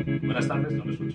Buenas tardes, no me escucho.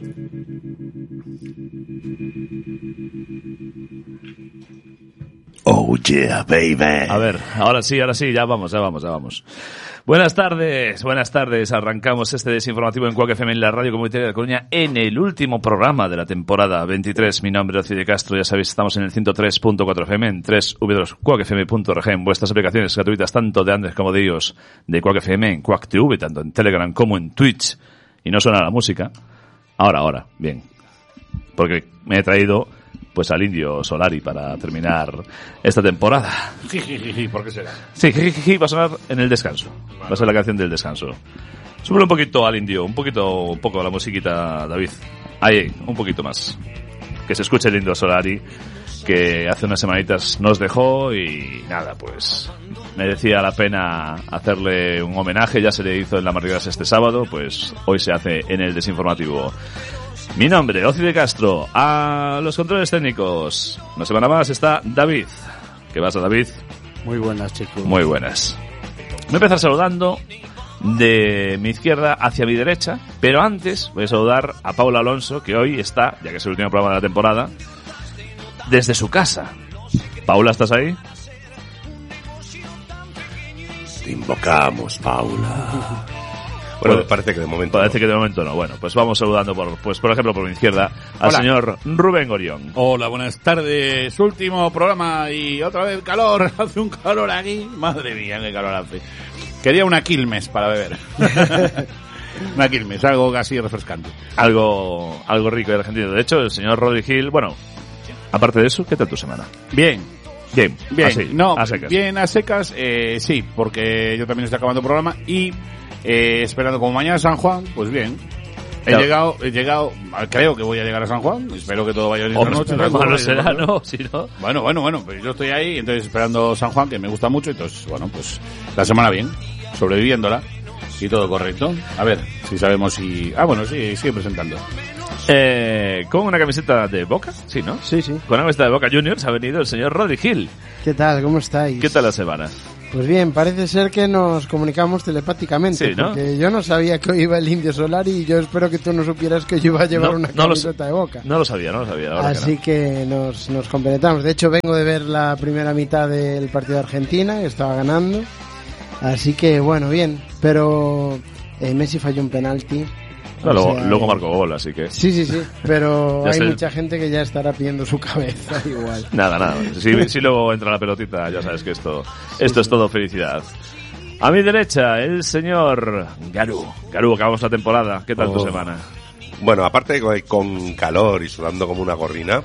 Oh yeah, baby. A ver, ahora sí, ya vamos. Buenas tardes. Arrancamos este desinformativo en Quack FM, en la radio comunitaria de Coruña, en el último programa de la temporada 23. Mi nombre es Oci de Castro, ya sabéis, estamos en el 103.4 FM, en www.quackfm.org, en vuestras aplicaciones gratuitas, tanto de Android como de iOS, de Quack FM, en Quack TV, tanto en Telegram como en Twitch. Y no suena la música. Ahora, bien. Porque me he traído pues al Indio Solari para terminar esta temporada. ¿Por qué será? Sí, va a sonar en el descanso. Va a ser la canción del descanso. Sube un poquito al Indio, un poco la musiquita, David. Ahí, un poquito más. Que se escuche el Indio Solari, que hace unas semanitas nos dejó y nada, pues merecía la pena hacerle un homenaje. Ya se le hizo en la Madrigas este sábado, pues hoy se hace en el desinformativo. Mi nombre, Oci de Castro, a los controles técnicos. Una semana más está David. ¿Qué pasa, David? Muy buenas, chicos. Muy buenas. Voy a empezar saludando de mi izquierda hacia mi derecha, pero antes voy a saludar a Paula Alonso, que hoy está, ya que es el último programa de la temporada, desde su casa. Paula, ¿estás ahí? Te invocamos, Paula. Bueno, parece que de momento no. Bueno, pues vamos saludando por ejemplo, por mi izquierda al señor Rubén Gorión. Hola, buenas tardes. Último programa y otra vez calor. Hace un calor aquí. Madre mía, qué calor hace. Quería una Quilmes para beber. Una Quilmes, algo casi refrescante. Algo rico y argentino. De hecho, el señor Rodri Gil, bueno, aparte de eso, ¿qué tal tu semana? Bien. Así, no, a secas. Bien a secas, sí, porque yo también estoy acabando el programa y esperando como mañana San Juan, pues bien. He llegado, creo que voy a llegar a San Juan, espero que todo vaya bien esta noche. No será, ¿no? Si no. Bueno, pues yo estoy ahí, entonces esperando San Juan, que me gusta mucho, entonces, bueno, pues la semana bien, sobreviviéndola y todo correcto. A ver, si sabemos si... sí, sigue presentando. Con una camiseta de Boca, sí, ¿no? Sí. Con una camiseta de Boca Juniors ha venido el señor Rodri Gil. ¿Qué tal? ¿Cómo estáis? ¿Qué tal la semana? Pues bien, parece ser que nos comunicamos telepáticamente, sí, ¿no? Porque yo no sabía que hoy iba el Indio Solari y yo espero que tú no supieras que yo iba a llevar una camiseta de Boca. No lo sabía. Así que nos compenetramos. De hecho, vengo de ver la primera mitad del partido de Argentina, que estaba ganando. Así que, bueno, bien. Pero Messi falló un penalti. Luego marcó gol, así que... Sí, pero hay mucha gente que ya estará pidiendo su cabeza igual. Nada. Si luego entra la pelotita, ya sabes que esto es todo felicidad. A mi derecha, el señor Garú, acabamos la temporada. ¿Qué tal tu semana? Bueno, aparte con calor y sudando como una gorrina,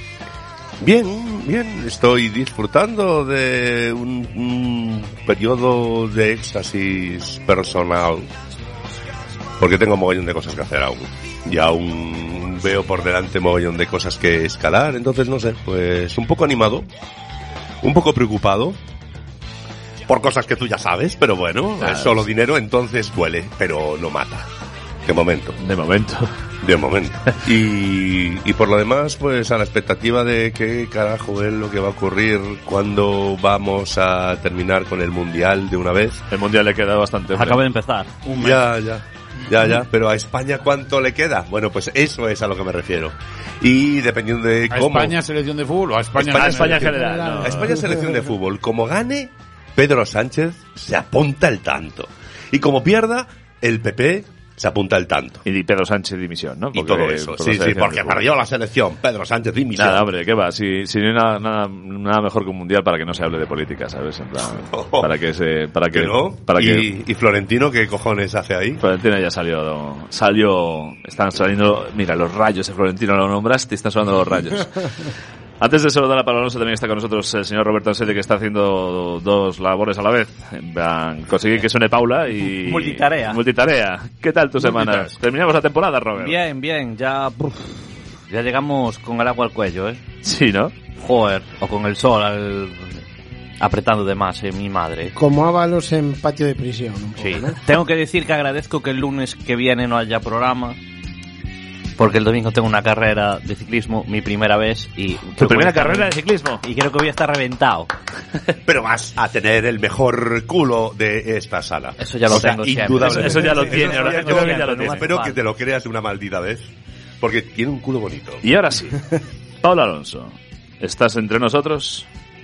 bien, estoy disfrutando de un periodo de éxtasis personal. Porque tengo mogollón de cosas que hacer aún. Y aún veo por delante mogollón de cosas que escalar. Entonces, no sé, pues un poco animado. Un poco preocupado. Por cosas que tú ya sabes, pero bueno, claro. Es solo dinero, entonces duele, pero no mata. De momento. Y por lo demás, pues a la expectativa de qué carajo es lo que va a ocurrir cuando vamos a terminar con el Mundial de una vez. El Mundial le queda bastante. Acaba de empezar. Ya, pero a España ¿cuánto le queda? Bueno, pues eso es a lo que me refiero. Y dependiendo de cómo... ¿A España selección de fútbol o a España en general? No. A España selección de fútbol. Como gane, Pedro Sánchez se apunta el tanto. Y como pierda, el PP se apunta el tanto. Y Pedro Sánchez dimisión, ¿no? Porque, y todo eso. Sí, porque perdió la selección. Pedro Sánchez dimisión. Nada, hombre, ¿qué va? Si no hay nada mejor que un mundial para que no se hable de política, ¿sabes? En plan, ¿Y Florentino qué cojones hace ahí? Florentino ya salió, están saliendo, mira, los rayos de Florentino lo nombraste y están sonando los rayos. Antes de saludar a Pablo Alonso, también está con nosotros el señor Roberto Ansede, que está haciendo dos labores a la vez. Conseguir que suene Paula y... Multitarea. ¿Qué tal tu semana? Terminamos la temporada, Robert. Bien. Ya llegamos con el agua al cuello, ¿eh? Sí, ¿no? Joder, o con el sol apretando de más, mi madre. Como Ábalos en patio de prisión. Un poco, sí. ¿no? Tengo que decir que agradezco que el lunes que viene no haya programa. Porque el domingo tengo una carrera de ciclismo, mi primera vez, y... ¿Tu primera carrera de ciclismo? Y creo que voy a estar reventado. pero vas a tener el mejor culo de esta sala. Eso ya lo tengo siempre. Indudablemente. Eso ya lo tiene, Eso ahora, yo creo que ya lo tiene. Espero que te lo creas de una maldita vez, porque tiene un culo bonito. Y ahora sí, Paula Alonso, ¿estás entre nosotros?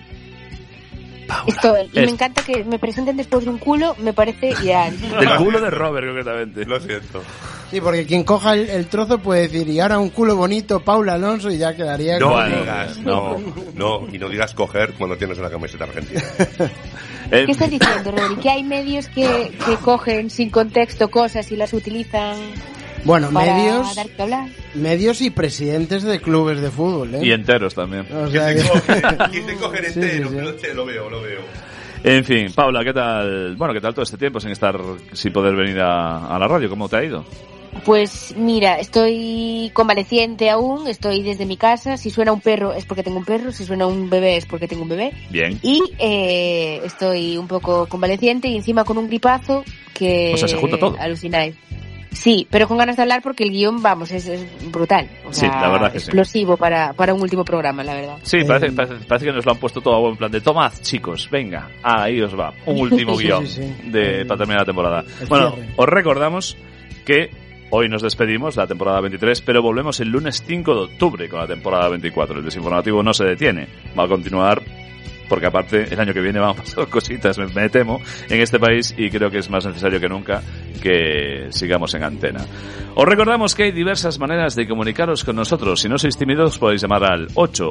Estoy. Y me encanta que me presenten después de un culo, me parece ideal. Del culo de Robert, concretamente. Lo siento. Sí, porque quien coja el trozo puede decir, y ahora un culo bonito, Paula Alonso, y ya quedaría... No Bueno, digas, no, y no digas coger cuando tienes una camiseta argentina. ¿Qué estás diciendo, Rory? Que hay medios que cogen sin contexto cosas y las utilizan Bueno, para medios, dar que hablar. medios y presidentes de clubes de fútbol, ¿eh? Y enteros también. O sea que... ¿Quién te coge entero? Lo veo. En fin, Paula, ¿qué tal? Bueno, ¿qué tal todo este tiempo sin poder venir a la radio? ¿Cómo te ha ido? Pues mira, estoy convaleciente aún, estoy desde mi casa. Si suena un perro es porque tengo un perro, si suena un bebé es porque tengo un bebé. Bien. Y estoy un poco convaleciente y encima con un gripazo que... O sea, se junta todo. Alucináis. Sí, pero con ganas de hablar porque el guión, vamos, es brutal. O sea, Sí, la verdad que sí. explosivo para un último programa, la verdad. Sí, parece que nos lo han puesto todo a buen plan de tomad, chicos, venga, ahí os va, un último Sí, guión sí. para terminar la temporada. El Bueno, cierre. os recordamos que hoy nos despedimos, la temporada 23, pero volvemos el lunes 5 de octubre con la temporada 24. El desinformativo no se detiene, va a continuar porque aparte el año que viene van a pasar cositas, me temo, en este país y creo que es más necesario que nunca que sigamos en antena. Os recordamos que hay diversas maneras de comunicaros con nosotros. Si no sois tímidos podéis llamar al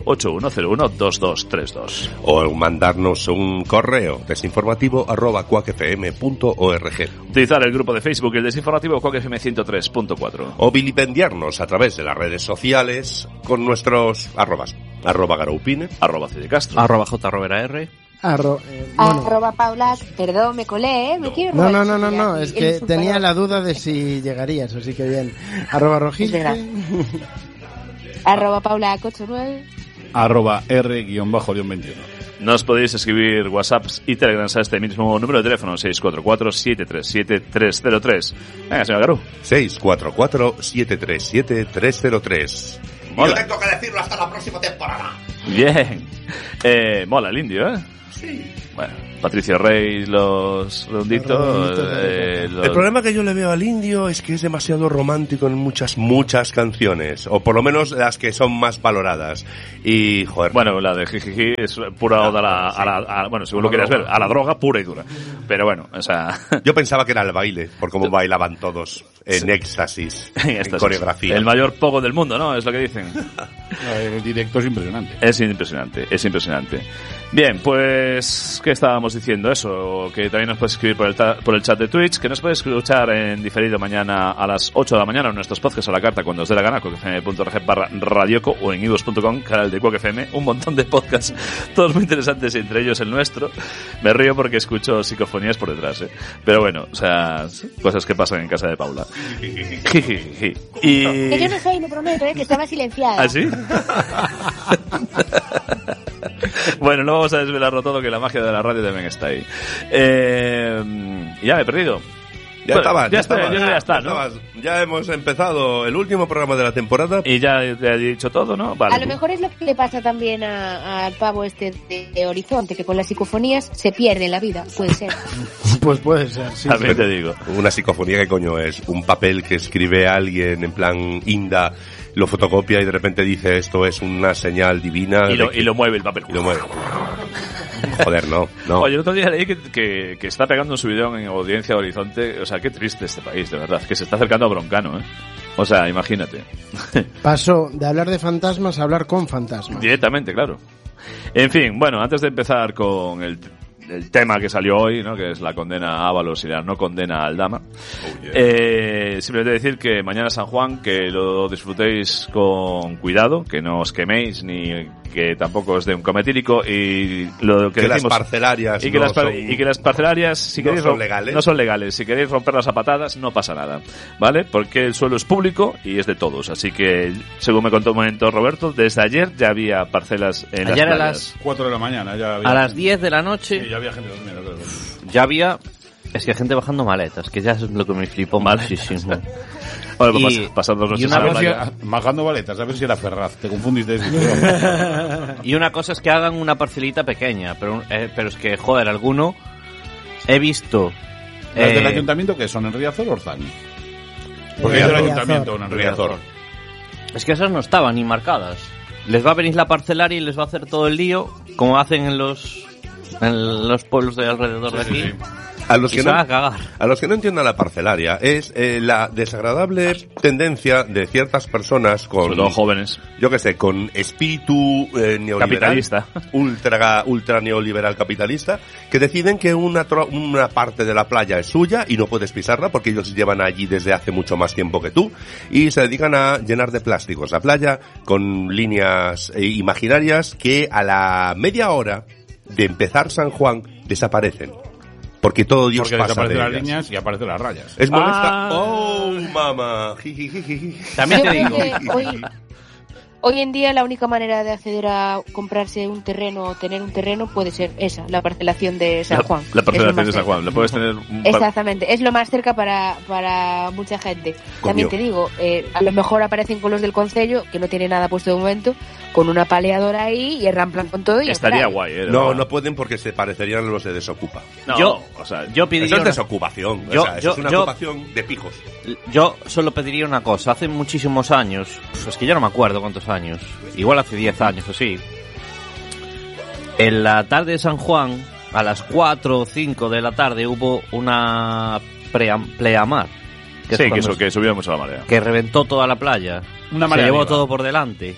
881012232 O mandarnos un correo desinformativo@cuacfm.org utilizar el grupo de Facebook El Desinformativo Quack FM 103.4 o vilipendiarnos a través de las redes sociales con nuestros arrobas. @garoupine. @cidecastro @JRoberAR. Bueno. Arroba Paula, perdón, me colé, me quiero robar esa idea. No, es que tenía la duda de si llegarías, así que bien. @rojiste. Es verdad. Arroba Paula89. @R_-21. Nos podéis escribir WhatsApps y Telegrams a este mismo número de teléfono 644-737-303. Venga, señor Garú. 644-737-303. Mola. Yo tengo que decirlo hasta la próxima temporada. Bien. Mola el indio, ¿eh? Sí. Bueno, Patricio Rey, los redonditos. El problema que yo le veo al indio es que es demasiado romántico en muchas canciones, o por lo menos las que son más valoradas. Y, joder. Bueno, la de Jijiji es pura oda a la bueno, según lo quieras ver, a la droga pura y dura. Pero bueno, o sea... Yo pensaba que era el baile, por cómo bailaban todos en éxtasis, en coreografía. El mayor pogo del mundo, ¿no? Es lo que dicen. El directo es impresionante. Es impresionante. Bien, pues, ¿qué estábamos diciendo? Eso, que también nos puedes escribir por el chat de Twitch, que nos puedes escuchar en diferido mañana a las 8 de la mañana en nuestros podcasts a la carta cuando os dé la gana, quackfm.org/radioco o en iVoox.com, canal de Quack FM, un montón de podcasts, todos muy interesantes, entre ellos el nuestro. Me río porque escucho psicofonías por detrás, pero bueno, o sea, cosas que pasan en casa de Paula. Y... Que yo no soy, lo prometo, que estaba silenciada. ¿Ah, sí? Bueno, no vamos a desvelarlo todo, que la magia de la radio también está ahí. Ya me he perdido. Ya está, ¿no? Ya hemos empezado el último programa de la temporada. Y ya te he dicho todo, ¿no? Vale. A lo mejor es lo que le pasa también al pavo este de Horizonte, que con las psicofonías se pierde la vida, puede ser. Pues puede ser, sí. También te digo. Una psicofonía, ¿qué coño es? Un papel que escribe alguien en plan Inda, lo fotocopia y de repente dice esto es una señal divina. Y lo mueve el papel. Y lo mueve. Joder, no. Oye, el otro día leí que está pegando un subidón en audiencia Horizonte. O sea, qué triste este país, de verdad. Que se está acercando a Broncano, ¿eh? O sea, imagínate. Pasó de hablar de fantasmas a hablar con fantasmas. Directamente, claro. En fin, bueno, antes de empezar con el tema que salió hoy, ¿no? Que es la condena a Ábalos y la no condena a Aldama. Simplemente decir que mañana San Juan, que lo disfrutéis con cuidado, que no os queméis ni que tampoco os dé un coma etílico y lo que decimos, las parcelarias y que las parcelarias si queréis no son legales. Si queréis romperlas a patadas no pasa nada, ¿vale? Porque el suelo es público y es de todos, así que según me contó un momento Roberto, desde ayer ya había parcelas en ayer las playas. A las 4 de la mañana ya había... A las 10 de la noche sí, ya había gente durmiendo, creo. Ya había... Es que gente bajando maletas, que ya es lo que me flipó muchísimo. Oye, Y- pues pasando dos y noches una a la A ver si- playa. bajando baletas, a ver si era Ferraz. Te confundiste de sitio. Y una cosa es que hagan una parcelita pequeña, pero es que, joder, alguno he visto... ¿Las del eh, ayuntamiento qué son? ¿En Riazor o Orzán? Porque En es del Riazor. ayuntamiento, no en Riazor. Es que esas no estaban ni marcadas. Les va a venir la parcelaria y les va a hacer todo el lío, como hacen en los pueblos de alrededor de aquí. Sí, sí. A los Y que se van a no, cagar. a los que no entiendan la parcelaria, es la desagradable tendencia de ciertas personas con, Sobre todo jóvenes. yo que sé, con espíritu neoliberal, Capitalista. ultra neoliberal capitalista, que deciden que una parte de la playa es suya y no puedes pisarla porque ellos llevan allí desde hace mucho más tiempo que tú y se dedican a llenar de plásticos la playa con líneas imaginarias que a la media hora de empezar San Juan desaparecen. Porque todo Dios Porque pasa de desaparecen las ellas. líneas y aparecen las rayas. Es molesta. Ah. Oh, mamá. Jijijiji. También Yo te creo digo, que hoy en día la única manera de acceder a comprarse un terreno o tener un terreno puede ser esa, la parcelación de San Juan. La Es lo parcelación más de San cerca. Juan. Le puedes tener un par- Exactamente, es lo más cerca para mucha gente. También te digo, a lo mejor aparecen con los del concello, que no tiene nada puesto de momento, con una paleadora ahí y arramplan con todo y ya Estaría está. guay, No, no pueden porque se parecerían a los de Desocupa. No, yo- o sea, yo Eso pediría es una- desocupación. Yo- o sea, eso yo- es una yo- ocupación de pijos. Yo solo pediría una cosa. Hace muchísimos años, es que ya no me acuerdo cuántos años, igual hace 10 años o sí, en la tarde de San Juan, a las 4 o 5 de la tarde, hubo una pleamar. Que es sí, que cuando eso, que subíamos a la marea. que reventó toda la playa. Una Se marea llevó viva. todo por delante.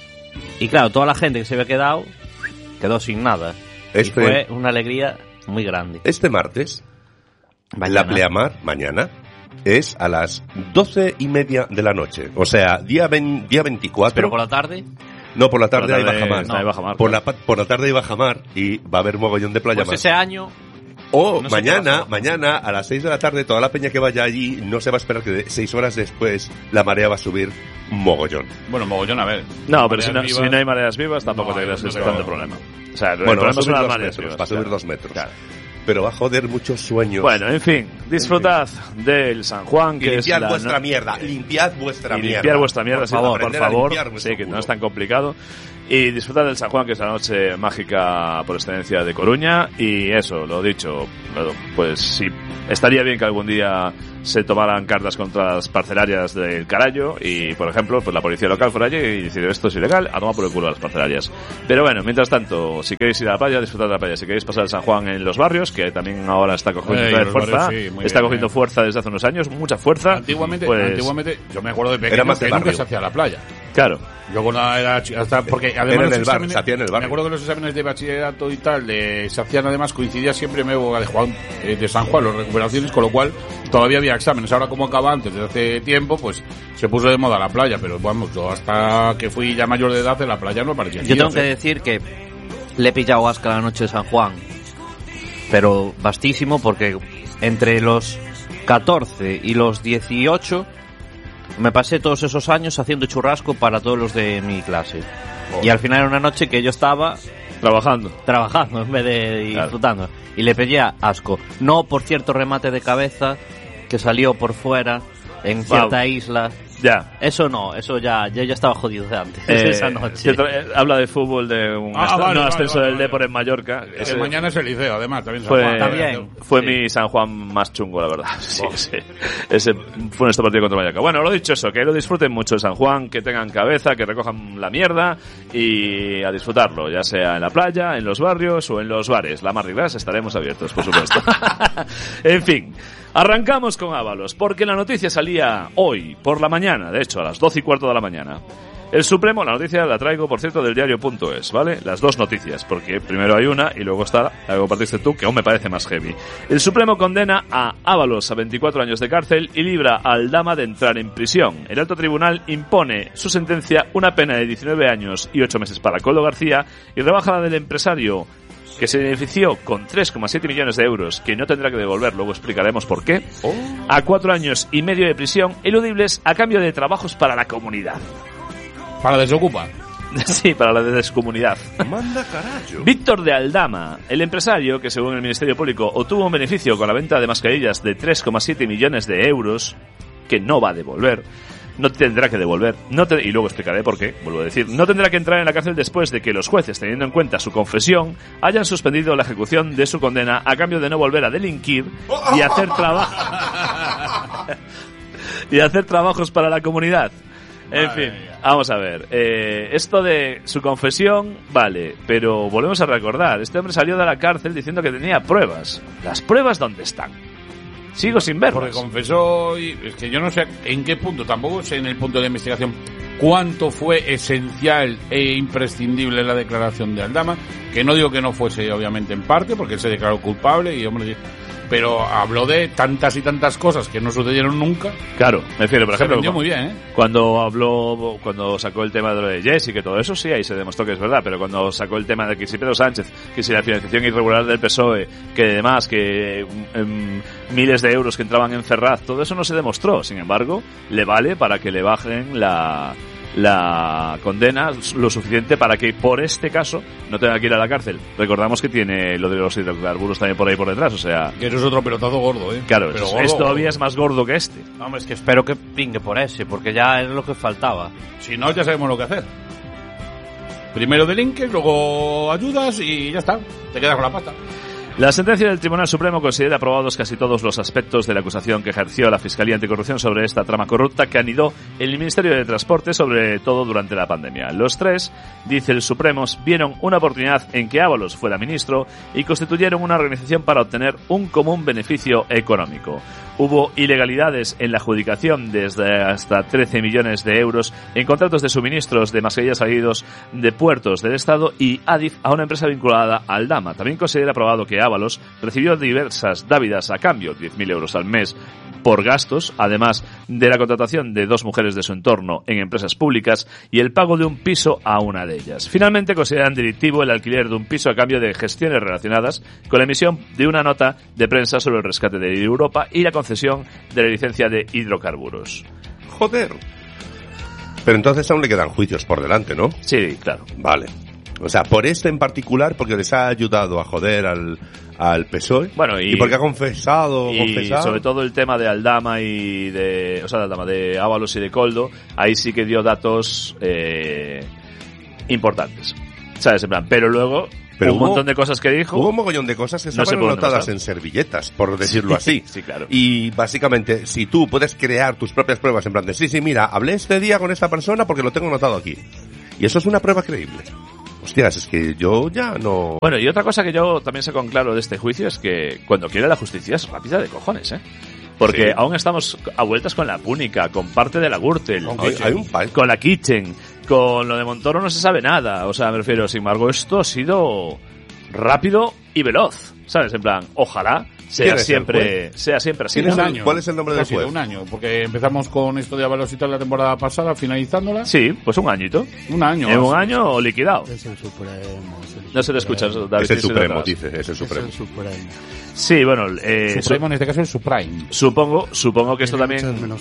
Y claro, toda la gente que se había quedó sin nada. Y Este- fue una alegría muy grande. Este martes, Mañana. la pleamar, mañana, es a las 12:30 de la noche. O sea, día 24. Pero por la tarde, No, por la tarde, Por la hay tarde bajamar. está de bajamar, por, claro. por la tarde hay bajamar y va a haber mogollón de playa pues más. ese año, O no sé qué pasó. mañana a las 6 de la tarde, toda la peña que vaya allí no se va a esperar que 6 horas después la marea va a subir mogollón. Bueno, mogollón, a ver. No, pero si no, Mareas si vivas. no hay mareas vivas, tampoco No, te creas no que es creo. tanto problema. O sea, el Bueno, va a problema son subir las 2 mareas metros, vivas. va a subir claro. 2 metros. Claro. Pero va a joder muchos sueños. Bueno, en fin, disfrutad del San Juan, y que es limpiad la vuestra no- mierda, limpiad vuestra y mierda. limpiar vuestra mierda, Por sí, por aprender a favor, limpiar vuestro sí, que no culo. es tan complicado. Y disfrutad del San Juan, que es la noche mágica por excelencia de Coruña. Y eso, lo dicho, pues sí, estaría bien que algún día se tomaran cartas contra las parcelarias del Carallo y, por ejemplo, pues la policía local fuera allí y decir esto es ilegal, a tomar por el culo a las parcelarias. Pero bueno, mientras tanto, si queréis ir a la playa, disfrutad de la playa. Si queréis pasar el San Juan en los barrios, que también ahora está cogiendo otra vez los fuerza, barrios, sí, muy está bien, cogiendo fuerza desde hace unos años, mucha fuerza. Antiguamente, pues, yo me acuerdo de pequeño Era más de que nunca barrio. se hacía la playa. Claro. Yo cuando era hasta porque Era además en los el bar, exámenes- se hacía en el barrio. Me acuerdo que los exámenes de bachillerato y tal se hacían además coincidía siempre en época de Juan de San Juan, las recuperaciones, con lo cual todavía había exámenes. Ahora como acaba antes desde hace tiempo, pues se puso de moda la playa, pero vamos, yo hasta que fui ya mayor de edad en la playa no aparecía. yo tengo que decir que le he pillado asca la noche de San Juan. Pero vastísimo, porque entre los 14 y los 18 me pasé todos esos años haciendo churrasco para todos los de mi clase. Y al final era una noche que yo estaba trabajando en vez de Claro. disfrutando. Y le pillé asco. No por cierto remate de cabeza que salió por fuera en cierta isla. Ya. Eso no, eso ya estaba jodido de antes, esa noche. Habla de fútbol de un vale, ascenso vale, del vale. Depor en Mallorca. Que Ese mañana es el liceo, además, también San fue, Juan. También. fue Sí. mi San Juan más chungo, la verdad. Sí, ese fue nuestro partido contra Mallorca. Bueno, lo dicho eso, que lo disfruten mucho el San Juan, que tengan cabeza, que recojan la mierda y a disfrutarlo, ya sea en la playa, en los barrios o en los bares. La Mardi Gras estaremos abiertos, por supuesto. En fin, arrancamos con Ábalos, porque la noticia salía hoy, por la mañana, de hecho, a las 12:15 de la mañana. El Supremo, la noticia la traigo, por cierto, del diario.es, ¿vale? Las dos noticias, porque primero hay una y luego está la que compartiste tú, que aún me parece más heavy. El Supremo condena a Ábalos a 24 años de cárcel y libra a Aldama de entrar en prisión. El alto tribunal impone su sentencia una pena de 19 años y 8 meses para Coldo García y rebaja la del empresario que se benefició con 3,7 millones de euros, que no tendrá que devolver, luego explicaremos por qué, a 4 años y medio de prisión eludibles a cambio de trabajos para la comunidad. Para Desocupa. Sí, para la de descomunidad. Manda carajo. Víctor de Aldama, el empresario que según el Ministerio Público obtuvo un beneficio con la venta de mascarillas de 3,7 millones de euros, que no va a devolver. No tendrá que devolver, y luego explicaré por qué, vuelvo a decir, no tendrá que entrar en la cárcel después de que los jueces, teniendo en cuenta su confesión, hayan suspendido la ejecución de su condena a cambio de no volver a delinquir y hacer y hacer trabajos para la comunidad. En fin, vamos a ver, esto de su confesión, vale, pero volvemos a recordar, este hombre salió de la cárcel diciendo que tenía pruebas. ¿Las pruebas dónde están? Sigo sin verlas. Porque confesó, y es que yo no sé en qué punto, tampoco sé en el punto de investigación cuánto fue esencial e imprescindible la declaración de Aldama, que no digo que no fuese obviamente en parte, porque él se declaró culpable y hombre, pero habló de tantas y tantas cosas que no sucedieron nunca. Claro, me refiero, por ejemplo, muy bien, cuando sacó el tema de lo de Jesse, que todo eso sí, ahí se demostró que es verdad, pero cuando sacó el tema de que si Pedro Sánchez, que si la financiación irregular del PSOE, que además que miles de euros que entraban en Ferraz, todo eso no se demostró. Sin embargo, le vale para que le bajen la condena lo suficiente para que por este caso no tenga que ir a la cárcel. Recordamos que tiene lo de los hidrocarburos también por ahí por detrás, o sea... Que eso es otro pelotazo gordo, Claro, pero todavía es más gordo que este. Hombre, es que espero que pingue por ese, porque ya es lo que faltaba. Si no, ya sabemos lo que hacer. Primero delinques, luego ayudas y ya está. Te quedas con la pasta. La sentencia del Tribunal Supremo considera aprobados casi todos los aspectos de la acusación que ejerció la Fiscalía Anticorrupción sobre esta trama corrupta que anidó el Ministerio de Transporte, sobre todo durante la pandemia. Los tres, dice el Supremo, vieron una oportunidad en que Ábalos fuera ministro y constituyeron una organización para obtener un común beneficio económico. Hubo ilegalidades en la adjudicación desde hasta 13 millones de euros en contratos de suministros de mascarillas salidos de puertos del Estado y Adif a una empresa vinculada a Aldama. También considera aprobado que Ábalos recibió diversas dávidas a cambio, 10.000 euros al mes, por gastos, además de la contratación de 2 mujeres de su entorno en empresas públicas y el pago de un piso a una de ellas. Finalmente consideran delictivo el alquiler de un piso a cambio de gestiones relacionadas con la emisión de una nota de prensa sobre el rescate de Europa y la concesión de la licencia de hidrocarburos. Joder. Pero entonces aún le quedan juicios por delante, ¿no? Sí, claro. Vale. O sea, por este en particular, porque les ha ayudado a joder al PSOE. Bueno, y porque ha confesado. Sobre todo el tema de Aldama y de Ábalos y de Coldo, ahí sí que dio datos importantes. ¿Sabes? En plan, pero luego un montón de cosas que dijo. Hubo un mogollón de cosas que estaban anotadas en servilletas, por decirlo así. Sí, claro. Y básicamente, si tú puedes crear tus propias pruebas en plan de sí, mira, hablé este día con esta persona porque lo tengo anotado aquí. Y eso es una prueba creíble. Hostias, es que yo ya no... Bueno, y otra cosa que yo también saco en claro de este juicio es que cuando quiere la justicia es rápida de cojones, Porque aún estamos a vueltas con la Púnica, con parte de la Gürtel, con la Kitchen, con lo de Montoro no se sabe nada. O sea, me refiero, sin embargo, esto ha sido rápido y veloz, ¿sabes? En plan, ojalá sea siempre así. Un año. ¿Cuál es el nombre del juez? Un año, porque empezamos con esto de Ábalos y tal la temporada pasada, finalizándola. Sí, pues un añito. Un año. En un año liquidado. Es el Supremo. No se te escucha, David. Es el Supremo, dice, es el Supremo. Sí, bueno, Supremo en este caso es Supreme. Supongo que esto también...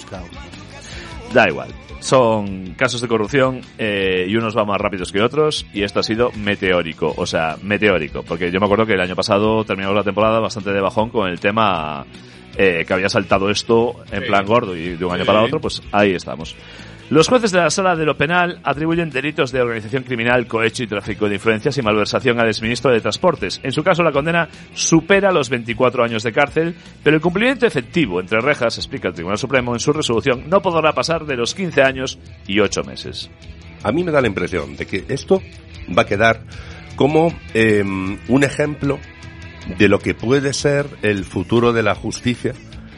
Da igual. Son casos de corrupción y unos van más rápidos que otros y esto ha sido meteórico, porque yo me acuerdo que el año pasado terminamos la temporada bastante de bajón con el tema que había saltado esto en plan gordo y de un año para otro, pues ahí estamos. Los jueces de la Sala de lo Penal atribuyen delitos de organización criminal, cohecho y tráfico de influencias y malversación al exministro de Transportes. En su caso, la condena supera los 24 años de cárcel, pero el cumplimiento efectivo entre rejas, explica el Tribunal Supremo en su resolución, no podrá pasar de los 15 años y 8 meses. A mí me da la impresión de que esto va a quedar como un ejemplo de lo que puede ser el futuro de la justicia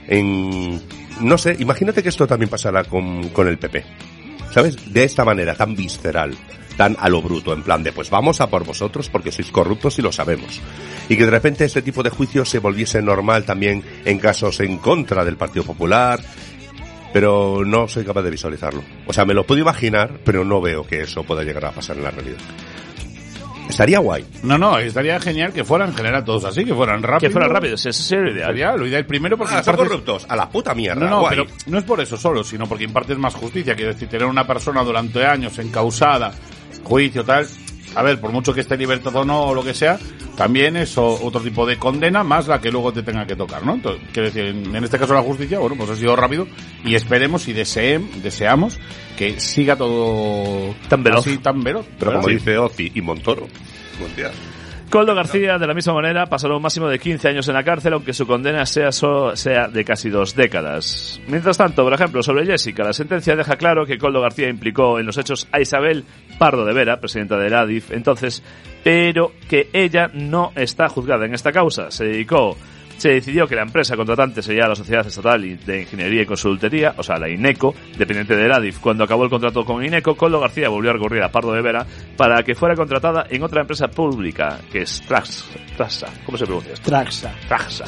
no sé, imagínate que esto también pasará con el PP, ¿sabes? De esta manera tan visceral, tan a lo bruto, en plan de pues vamos a por vosotros porque sois corruptos y lo sabemos. Y que de repente este tipo de juicios se volviese normal también en casos en contra del Partido Popular, pero no soy capaz de visualizarlo. O sea, me lo puedo imaginar, pero no veo que eso pueda llegar a pasar en la realidad. Estaría guay. No, estaría genial que fueran en general todos así, que fueran rápidos. Eso sería lo ideal. Lo ideal primero porque son corruptos, a la puta mierda. No, guay. Pero no es por eso solo, sino porque impartes más justicia. Quiero decir, tener una persona durante años encausada, juicio, tal. A ver, por mucho que esté en libertad o no, o lo que sea, también es otro tipo de condena más la que luego te tenga que tocar, ¿no? Entonces, quiero decir, en este caso la justicia, bueno, pues ha sido rápido y esperemos y deseamos que siga todo tan veloz. Así, tan veloz. Pero como dice Ozzy y Montoro, buen día. Koldo García, de la misma manera, pasará un máximo de 15 años en la cárcel, aunque su condena sea de casi 2 décadas. Mientras tanto, por ejemplo, sobre Jessica, la sentencia deja claro que Koldo García implicó en los hechos a Isabel Pardo de Vera, presidenta del ADIF, entonces, pero que ella no está juzgada en esta causa. Se decidió que la empresa contratante sería la Sociedad Estatal de Ingeniería y Consultoría, o sea, la INECO, dependiente del ADIF. Cuando acabó el contrato con INECO, Koldo García volvió a recurrir a Pardo de Vera para que fuera contratada en otra empresa pública, que es Traxa. ¿Cómo se pronuncia esto? Traxa.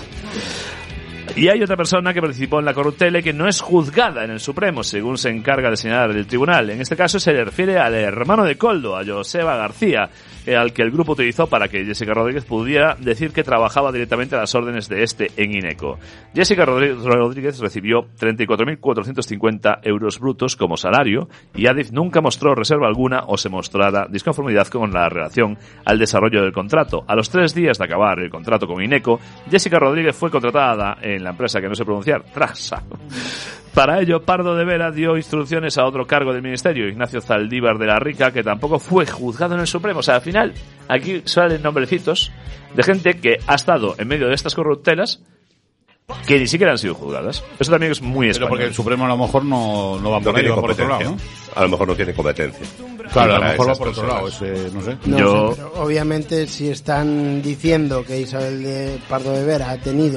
Y hay otra persona que participó en la corruptela y que no es juzgada en el Supremo, según se encarga de señalar el tribunal. En este caso se le refiere al hermano de Koldo, a Joseba García, al que el grupo utilizó para que Jessica Rodríguez pudiera decir que trabajaba directamente a las órdenes de este en INECO. Jessica Rodríguez recibió 34.450 euros brutos como salario y ADIF nunca mostró reserva alguna o se mostrara disconformidad con la relación al desarrollo del contrato. A los 3 días de acabar el contrato con INECO, Jessica Rodríguez fue contratada en la empresa que no sé pronunciar, Traxa. Para ello, Pardo de Vera dio instrucciones a otro cargo del ministerio, Ignacio Zaldívar de la Rica, que tampoco fue juzgado en el Supremo. O sea, al final, aquí salen nombrecitos de gente que ha estado en medio de estas corruptelas que ni siquiera han sido juzgadas. Eso también es muy español. Pero porque el Supremo a lo mejor no va por ahí, va por otro lado, ¿no? A lo mejor no tiene competencia. Claro, a lo mejor va por otro lado, no sé. No sé, pero obviamente si están diciendo que Isabel de Pardo de Vera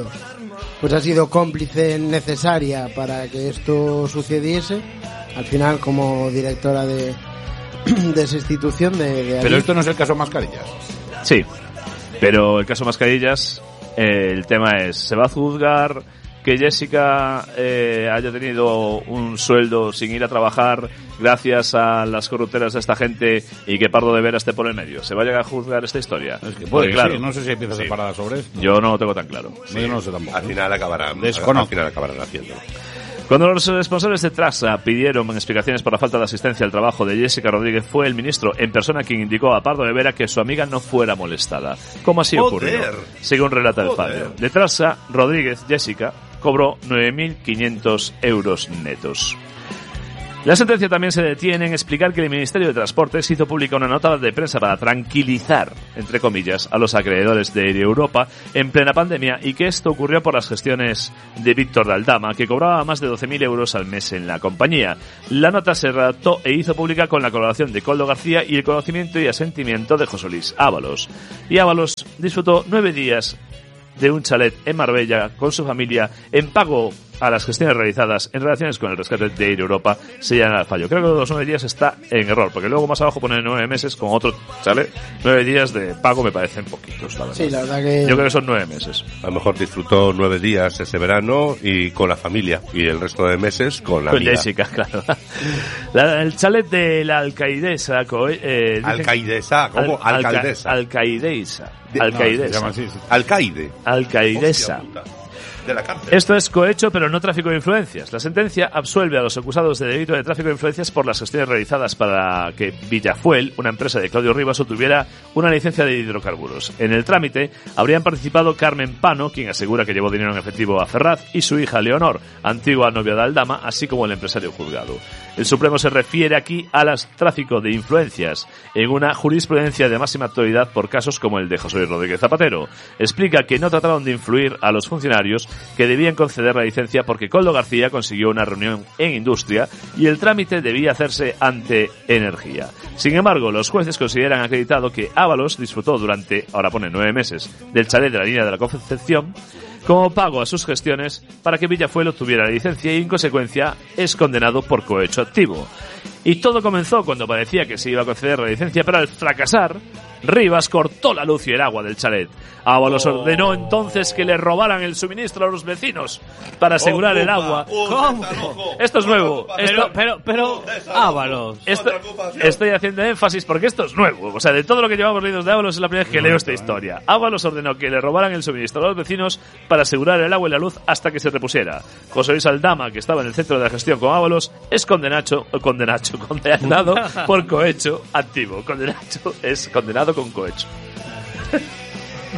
ha sido cómplice necesaria para que esto sucediese, al final como directora de esa institución Pero esto no es el caso Mascarillas. Sí, pero el caso Mascarillas, el tema es, ¿se va a juzgar que Jessica haya tenido un sueldo sin ir a trabajar gracias a las corruptelas de esta gente y que Pardo de Vera esté por el medio? ¿Se va a llegar a juzgar esta historia? Es que puede, claro. Sí, no sé si hay piezas separadas sobre esto. Yo no lo tengo tan claro. Sí. Yo no lo sé tampoco. Al final acabarán haciendo. Cuando los responsables de Traxa pidieron explicaciones por la falta de asistencia al trabajo de Jessica Rodríguez, fue el ministro en persona quien indicó a Pardo de Vera que su amiga no fuera molestada. ¿Cómo así ocurrió? Según relata el padre. De Traxa, Rodríguez, Jessica, cobró 9.500 euros netos. La sentencia también se detiene en explicar que el Ministerio de Transportes hizo pública una nota de prensa para tranquilizar, entre comillas, a los acreedores de Europa en plena pandemia y que esto ocurrió por las gestiones de Víctor de Aldama, que cobraba más de 12.000 euros al mes en la compañía. La nota se redactó e hizo pública con la colaboración de Koldo García y el conocimiento y asentimiento de José Luis Ábalos. Y Ábalos disfrutó 9 días de un chalet en Marbella con su familia en pago a las gestiones realizadas en relaciones con el rescate de Air Europa sellan al fallo. Creo que los 9 días está en error, porque luego más abajo pone 9 meses con otro chalet. 9 días de pago me parecen poquitos, la verdad. Sí, la verdad que... Yo creo que son 9 meses. A lo mejor disfrutó 9 días ese verano y con la familia, y el resto de meses con la amiga. Con Jessica, claro. El chalet de la Alcaidesa... Alcaidesa, ¿cómo? Alcaldesa. Alcaidesa. Alcaidesa. De la cárcel. Esto es cohecho, pero no tráfico de influencias. La sentencia absuelve a los acusados de delito de tráfico de influencias por las gestiones realizadas para que Villafuel, una empresa de Claudio Rivas, obtuviera una licencia de hidrocarburos. En el trámite habrían participado Carmen Pano, quien asegura que llevó dinero en efectivo a Ferraz, y su hija Leonor, antigua novia de Aldama, así como el empresario juzgado. El Supremo se refiere aquí al tráfico de influencias en una jurisprudencia de máxima actualidad por casos como el de José Luis Rodríguez Zapatero. Explica que no trataron de influir a los funcionarios que debían conceder la licencia porque Koldo García consiguió una reunión en Industria y el trámite debía hacerse ante Energía. Sin embargo, los jueces consideran acreditado que Ábalos disfrutó durante, ahora pone 9 meses, del chalet de la línea de la Concepción como pago a sus gestiones para que Villafuel obtuviera la licencia y en consecuencia es condenado por cohecho activo. Y todo comenzó cuando parecía que se iba a conceder la licencia, pero al fracasar, Rivas cortó la luz y el agua del chalet. Ábalos ordenó entonces que le robaran el suministro a los vecinos para asegurar el agua. ¿Cómo? Esto es nuevo. Pero Ábalos. Estoy haciendo énfasis porque esto es nuevo. O sea, de todo lo que llevamos leídos de Ábalos es la primera vez que leo esta historia. Ábalos ordenó que le robaran el suministro a los vecinos para asegurar el agua y la luz hasta que se repusiera. José Luis Aldama, que estaba en el centro de la gestión con Ábalos, es condenado por cohecho activo. Condenado es condenado con cohecho.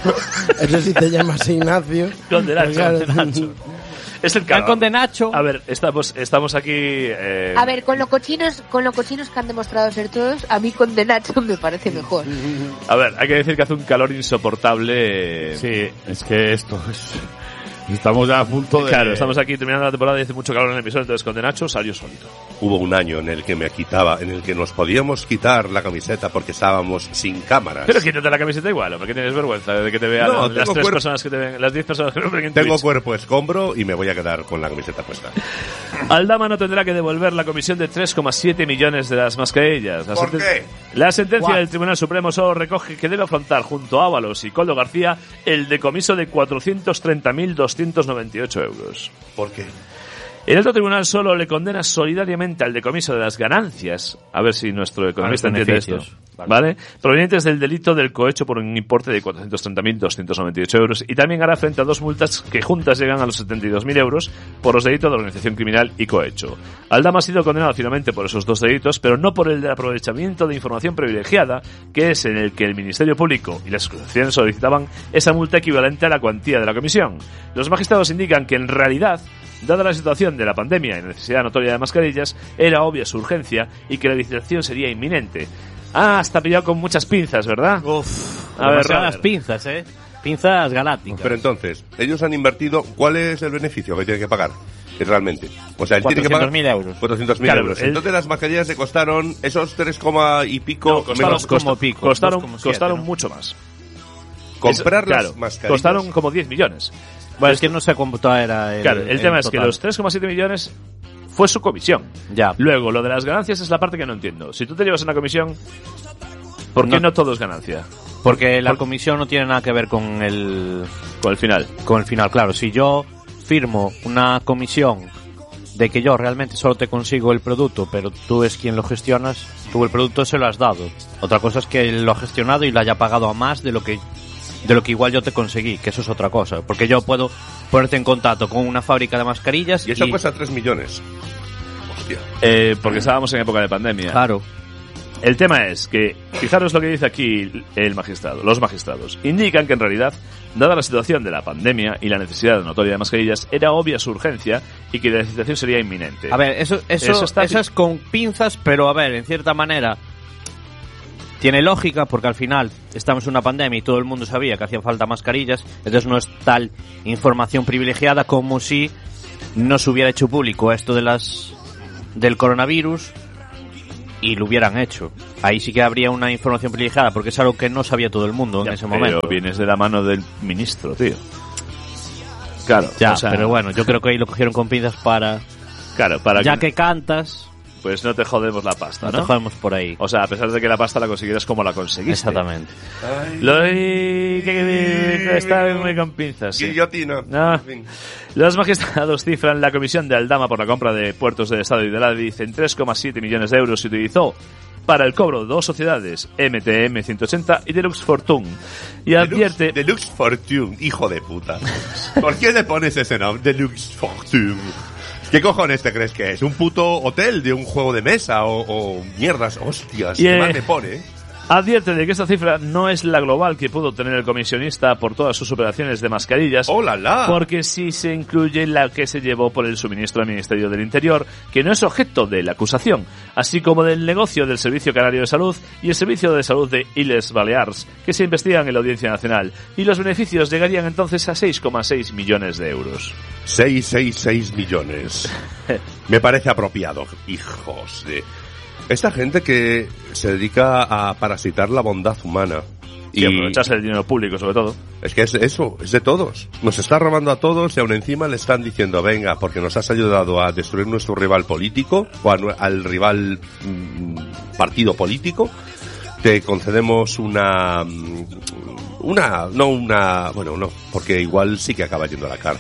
Eso sí te llamas Ignacio. Condenacho. Es el Can Condenacho. A ver, estamos aquí... A ver, con lo cochinos que han demostrado ser todos, a mí Condenacho me parece mejor. A ver, hay que decir que hace un calor insoportable. Sí, es que esto es... Estamos ya a punto de... Claro, estamos aquí terminando la temporada y hace mucho calor en el episodio, entonces Condenacho salió solito. Hubo un año en el que en el que nos podíamos quitar la camiseta porque estábamos sin cámaras. Pero quítate la camiseta igual, ¿o porque tienes vergüenza de que te vean las 10 personas que te ven en Tengo Twitch? cuerpo escombro y me voy a quedar con la camiseta puesta. Aldama no tendrá que devolver la comisión de 3,7 millones de las mascarillas. ¿Por qué? La sentencia del Tribunal Supremo solo recoge que debe afrontar junto a Ábalos y Coldo García el decomiso de 430.298 euros. ¿Por qué? El alto tribunal solo le condena solidariamente al decomiso de las ganancias, a ver si nuestro economista entiende esto, ¿vale? Provenientes del delito del cohecho por un importe de 430.298 euros, y también hará frente a 2 multas que juntas llegan a los 72.000 euros por los delitos de organización criminal y cohecho. Aldama ha sido condenado finalmente por esos 2 delitos, pero no por el de aprovechamiento de información privilegiada, que es en el que el Ministerio Público y las acusaciones solicitaban esa multa equivalente a la cuantía de la comisión. Los magistrados indican que en realidad, dada la situación de la pandemia y la necesidad notoria de mascarillas, era obvia su urgencia y que la licitación sería inminente. Ah, está pillado con muchas pinzas, ¿verdad? A ver, las pinzas, pinzas galácticas. Pero entonces, ellos han invertido, ¿cuál es el beneficio que tienen que pagar? Realmente. O sea, él tiene que pagar 400.000 euros. 400.000 Claro, euros. Entonces las mascarillas le costaron esos 3, y pico. Costaron mucho más. Comprar las Claro, mascarillas. costaron como 10 millones. Bueno, es que no sé cuánto era el... Claro, el tema es que total. los 3,7 millones fue su comisión. Ya. Luego, lo de las ganancias es la parte que no entiendo. Si tú te llevas una comisión, ¿por qué no todo es ganancia? Porque la comisión no tiene nada que ver con el final. Con el final, claro. Si yo firmo una comisión de que yo realmente solo te consigo el producto, pero tú es quien lo gestionas, tú el producto se lo has dado. Otra cosa es que lo ha gestionado y lo haya pagado a más de lo que igual yo te conseguí, que eso es otra cosa. Porque yo puedo ponerte en contacto con una fábrica de mascarillas y eso cuesta 3 millones. Hostia. Porque estábamos en época de pandemia. Claro. El tema es que, fijaros lo que dice aquí los magistrados. Indican que en realidad, dada la situación de la pandemia y la necesidad notoria de mascarillas, era obvia su urgencia y que la licitación sería inminente. A ver, eso es con pinzas, pero a ver, en cierta manera tiene lógica, porque al final estamos en una pandemia y todo el mundo sabía que hacían falta mascarillas, entonces no es tal información privilegiada como si no se hubiera hecho público esto del coronavirus y lo hubieran hecho. Ahí sí que habría una información privilegiada, porque es algo que no sabía todo el mundo en ese momento. Pero vienes de la mano del ministro, tío. Claro. Ya, o sea, pero bueno, yo creo que ahí lo cogieron con pinzas para ya que cantas, pues no te jodemos la pasta, ¿no? No te jodemos por ahí. O sea, a pesar de que la pasta la consiguieras como la conseguiste. Exactamente. Que está muy con pinzas. Sí. Guillotina. No. Los magistrados cifran la comisión de Aldama por la compra de puertos del Estado y del ADIZ en 3,7 millones de euros. Se utilizó para el cobro de 2 sociedades, MTM 180 y Deluxe Fortune. Y advierte... Deluxe Fortune, hijo de puta. ¿Por qué le pones ese nombre? Deluxe Fortune. ¿Qué cojones te crees que es? ¿Un puto hotel de un juego de mesa? ¿O mierdas? Hostias, qué mal me pone. Advierte de que esta cifra no es la global que pudo tener el comisionista por todas sus operaciones de mascarillas. ¡Oh, la, la! Porque sí se incluye la que se llevó por el suministro al Ministerio del Interior, que no es objeto de la acusación, así como del negocio del Servicio Canario de Salud y el Servicio de Salud de Illes Balears, que se investigan en la Audiencia Nacional. Y los beneficios llegarían entonces a 6,6 millones de euros. 6 millones. Me parece apropiado, hijos de... Esta gente que se dedica a parasitar la bondad humana. Y aprovecharse del dinero público, sobre todo. Es que es eso, es de todos. Nos está robando a todos y aún encima le están diciendo, venga, porque nos has ayudado a destruir nuestro rival político, o al rival partido político, te concedemos bueno, no, porque igual sí que acaba yendo a la cárcel.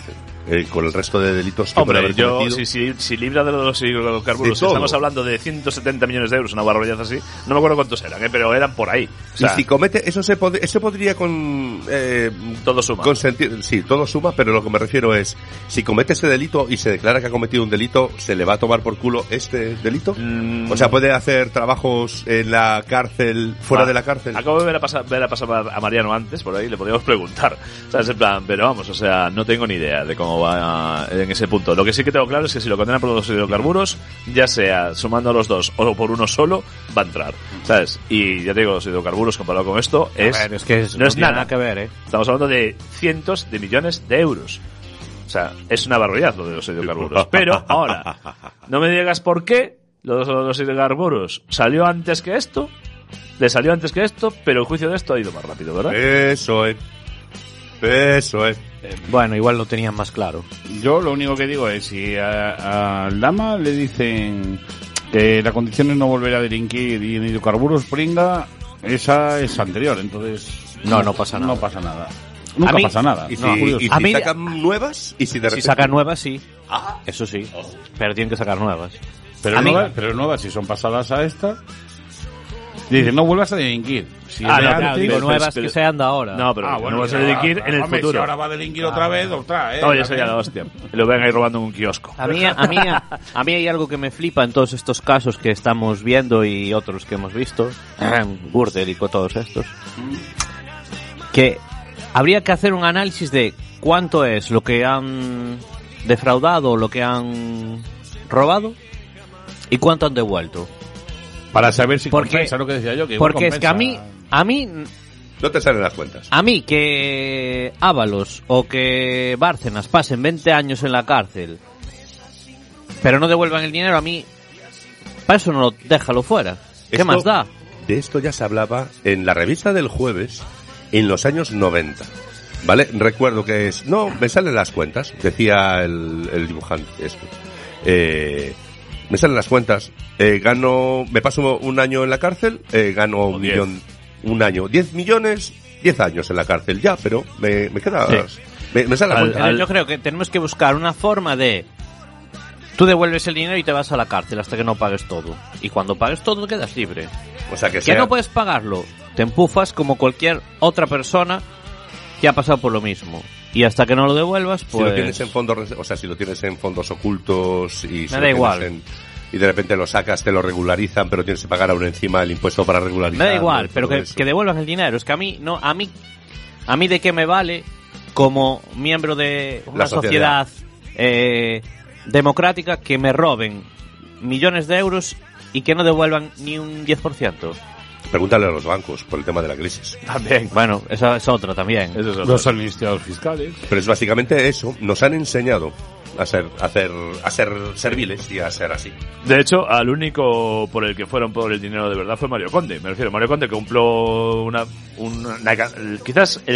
con el resto de delitos que puede Hombre, haber cometido. si libra de los hidrocarburos, estamos hablando de 170 millones de euros, una barbaridad así, no me acuerdo cuántos eran, pero eran por ahí. O sea, y si comete, eso podría todo suma. Consentir, sí, todo suma, pero lo que me refiero es, si comete ese delito y se declara que ha cometido un delito, ¿se le va a tomar por culo este delito? O sea, ¿puede hacer trabajos en la cárcel, fuera de la cárcel? Acabo de ver a pasar a Mariano antes, por ahí, le podríamos preguntar, ¿sabes? En plan, pero vamos, o sea, no tengo ni idea de cómo va en ese punto. Lo que sí que tengo claro es que si lo condenan por los hidrocarburos, ya sea sumando a los dos o por uno solo, va a entrar, ¿sabes? Y ya te digo, los hidrocarburos comparado con esto es que no es nada que ver, ¿eh? Estamos hablando de cientos de millones de euros. O sea, es una barbaridad lo de los hidrocarburos. Pero ahora, no me digas por qué los hidrocarburos salió antes que esto, le salió antes que esto, pero el juicio de esto ha ido más rápido, ¿verdad? Eso es. Bueno, igual lo tenían más claro. Yo lo único que digo es, si al Dama le dicen que la condición es no volver a delinquir y en hidrocarburos pringa, esa es anterior, entonces no pasa nada. No pasa nada. Nunca pasa nada. ¿Y si sacan nuevas? ¿Y si de repente... Si sacan nuevas, sí. Eso sí. Pero tienen que sacar nuevas. Pero nuevas, si son pasadas a esta... Dicen, no vuelvas a delinquir. Si digo nuevas que sean de ahora. No, pero no vas a delinquir en el futuro. Si ahora va a delinquir otra vez, Oye, eso ya la hostia. Y lo ven ahí robando en un kiosco. A mí hay algo que me flipa en todos estos casos que estamos viendo y otros que hemos visto. Gürtel y con todos estos. Que habría que hacer un análisis de cuánto es lo que han defraudado, lo que han robado y cuánto han devuelto. Para saber si compensa lo que decía yo. Que porque es que a mí no te salen las cuentas. A mí que Ábalos o que Bárcenas pasen 20 años en la cárcel, pero no devuelvan el dinero, a mí, para eso no déjalo fuera. ¿Qué más da? De esto ya se hablaba en la revista del Jueves en los años 90. ¿Vale? Recuerdo que me salen las cuentas, decía el dibujante me salen las cuentas, me paso un año en la cárcel, gano un año, 10 millones, 10 años en la cárcel ya, pero me queda, sí. me sale la cuenta. Yo creo que tenemos que buscar una forma de, tú devuelves el dinero y te vas a la cárcel hasta que no pagues todo, y cuando pagues todo quedas libre. O sea que no puedes pagarlo, te empufas como cualquier otra persona que ha pasado por lo mismo. Y hasta que no lo devuelvas, pues... Si lo tienes en fondos, o sea, si lo tienes en fondos ocultos y... Me da igual. Y de repente lo sacas, te lo regularizan, pero tienes que pagar aún encima el impuesto para regularizar. Me da igual, pero que devuelvas el dinero. Es que a mí de qué me vale, como miembro de una sociedad democrática, que me roben millones de euros y que no devuelvan ni un 10%. Pregúntale a los bancos por el tema de la crisis. También. Bueno, esa es otra también. Los administradores fiscales. Pero es básicamente eso. Nos han enseñado a ser serviles y a ser así. De hecho, al único por el que fueron por el dinero de verdad fue Mario Conde. Me refiero a Mario Conde, que cumplió quizás el